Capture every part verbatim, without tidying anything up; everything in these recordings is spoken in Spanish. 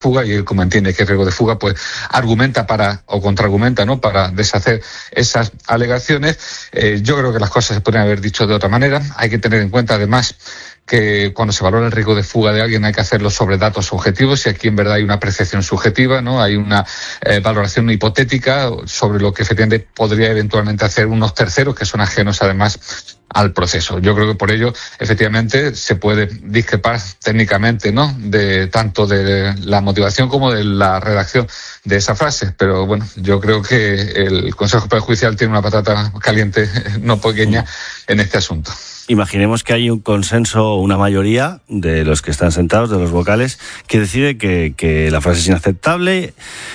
fuga, y él, como entiende que hay riesgo de fuga, pues argumenta para, o contraargumenta, ¿no?, para deshacer esas alegaciones. Eh, yo creo que las cosas se podrían haber dicho de otra manera. Hay que tener en cuenta, además, que cuando se valora el riesgo de fuga de alguien hay que hacerlo sobre datos objetivos, y aquí en verdad hay una apreciación subjetiva, ¿no? Hay una eh, valoración hipotética sobre lo que efectivamente podría eventualmente hacer unos terceros que son ajenos además al proceso. Yo creo que por ello efectivamente se puede discrepar técnicamente, ¿no?, de tanto de la motivación como de la redacción de esa frase, pero bueno, yo creo que el Consejo Judicial tiene una patata caliente no pequeña en este asunto. Imaginemos que hay un consenso, una mayoría de los que están sentados, de los vocales, que decide que, que la frase es inaceptable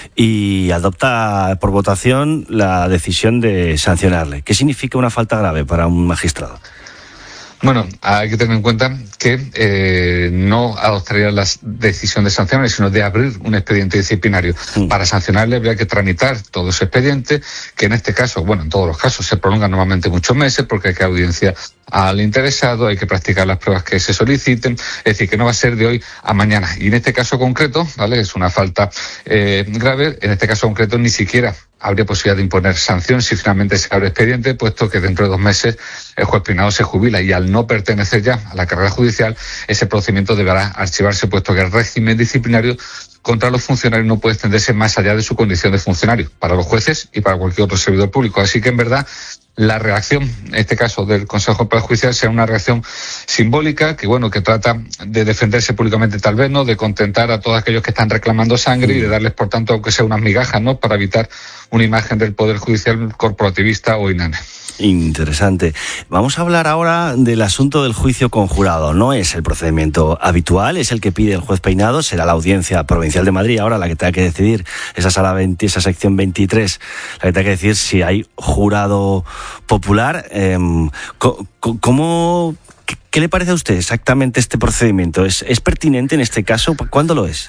y adopta por votación la decisión de sancionarle. ¿Qué significa una falta grave para un magistrado? Bueno, hay que tener en cuenta que eh, no adoptaría la decisión de sancionar, sino de abrir un expediente disciplinario. Mm. Para sancionarle habría que tramitar todo ese expediente, que en este caso, bueno, en todos los casos se prolonga normalmente muchos meses, porque hay que audiencia al interesado, hay que practicar las pruebas que se soliciten, es decir, que no va a ser de hoy a mañana. Y en este caso concreto, ¿vale?, es una falta eh, grave. En este caso concreto ni siquiera habría posibilidad de imponer sanción si finalmente se abre expediente, puesto que dentro de dos meses el juez Peinado se jubila, y al no pertenecer ya a la carrera judicial, ese procedimiento deberá archivarse, puesto que el régimen disciplinario contra los funcionarios no puede extenderse más allá de su condición de funcionario, para los jueces y para cualquier otro servidor público. Así que en verdad la reacción, en este caso del Consejo Judicial, será una reacción simbólica que, bueno, que trata de defenderse públicamente, tal vez, ¿no?, de contentar a todos aquellos que están reclamando sangre y de darles, por tanto, aunque sea unas migajas, ¿no?, para evitar una imagen del Poder Judicial corporativista o inane. Interesante. Vamos a hablar ahora del asunto del juicio conjurado. No es el procedimiento habitual, es el que pide el juez Peinado. Será la Audiencia Provincial de Madrid ahora la que tenga que decidir, esa sala veinte, esa sección veintitrés, la que tenga que decir si hay jurado popular. Eh, ¿Cómo, qué, qué le parece a usted exactamente este procedimiento? ¿Es, es pertinente en este caso? ¿Cuándo lo es?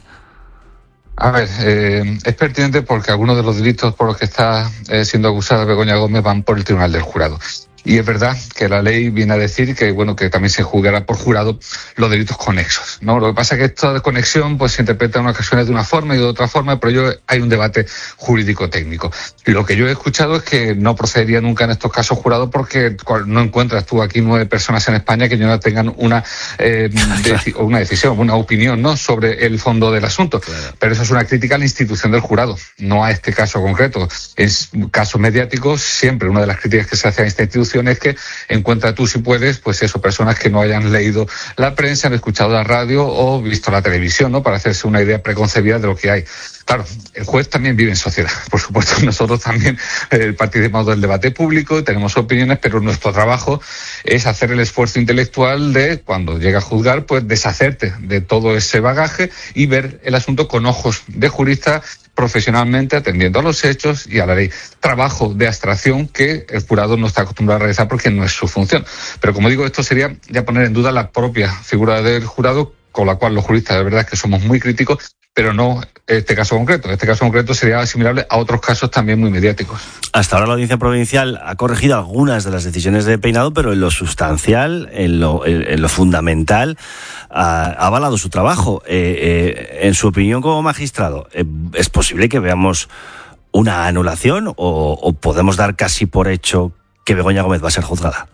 A ver, eh, es pertinente porque algunos de los delitos por los que está eh, siendo acusada Begoña Gómez van por el Tribunal del Jurado. Y es verdad que la ley viene a decir que, bueno, que también se juzgará por jurado los delitos conexos, ¿no? Lo que pasa es que esto de conexión pues se interpreta en ocasiones de una forma y de otra forma, pero yo, hay un debate jurídico técnico. Y lo que yo he escuchado es que no procedería nunca en estos casos jurado, porque no encuentras tú aquí nueve personas en España que no tengan una, eh, deci- una decisión, una opinión, ¿no?, sobre el fondo del asunto. Claro. Pero eso es una crítica a la institución del jurado, no a este caso concreto. En casos mediáticos, siempre una de las críticas que se hace a esta institución es que encuentra tú, si puedes, pues eso, personas que no hayan leído la prensa, han escuchado la radio o visto la televisión, ¿no?, para hacerse una idea preconcebida de lo que hay. Claro, el juez también vive en sociedad, por supuesto. Nosotros también eh, participamos del debate público, tenemos opiniones, pero nuestro trabajo es hacer el esfuerzo intelectual de, cuando llega a juzgar, pues deshacerte de todo ese bagaje y ver el asunto con ojos de jurista, profesionalmente, atendiendo a los hechos y a la ley. Trabajo de abstracción que el jurado no está acostumbrado a realizar porque no es su función. Pero como digo, esto sería ya poner en duda la propia figura del jurado, con la cual los juristas de verdad es que somos muy críticos, pero no este caso concreto. Este caso concreto sería asimilable a otros casos también muy mediáticos. Hasta ahora la Audiencia Provincial ha corregido algunas de las decisiones de Peinado, pero en lo sustancial, en lo, en lo fundamental, ha, ha avalado su trabajo. Eh, eh, en su opinión como magistrado, eh, ¿es posible que veamos una anulación o, o podemos dar casi por hecho que Begoña Gómez va a ser juzgada?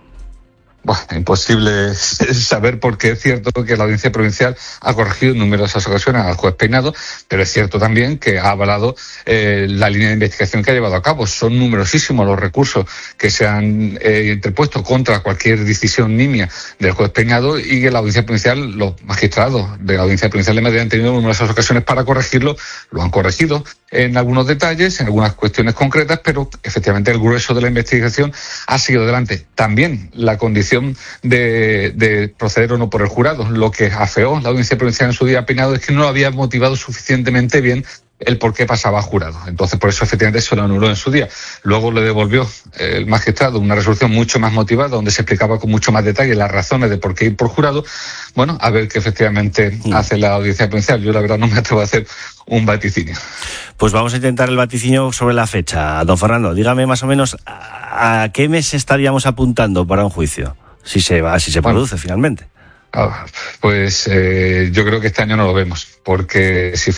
Bueno, imposible saber, porque es cierto que la Audiencia Provincial ha corregido en numerosas ocasiones al juez Peinado, pero es cierto también que ha avalado eh, la línea de investigación que ha llevado a cabo. Son numerosísimos los recursos que se han eh, interpuesto contra cualquier decisión nimia del juez Peinado, y que la Audiencia Provincial, los magistrados de la Audiencia Provincial de Madrid han tenido numerosas ocasiones para corregirlo. Lo han corregido en algunos detalles, en algunas cuestiones concretas, pero efectivamente el grueso de la investigación ha seguido adelante. También la condición De, de proceder o no por el jurado. Lo que afeó la Audiencia Provincial en su día a Peinado es que no había motivado suficientemente bien el por qué pasaba a jurado. Entonces, por eso efectivamente se lo anuló en su día. Luego le devolvió el magistrado una resolución mucho más motivada, donde se explicaba con mucho más detalle las razones de por qué ir por jurado. Bueno, a ver qué efectivamente sí hace la Audiencia Provincial. Yo la verdad no me atrevo a hacer un vaticinio. Pues vamos a intentar el vaticinio sobre la fecha. Don Fernando, dígame más o menos a, a qué mes estaríamos apuntando para un juicio, si se va, si se produce bueno, finalmente. Pues eh, yo creo que este año no lo vemos, porque si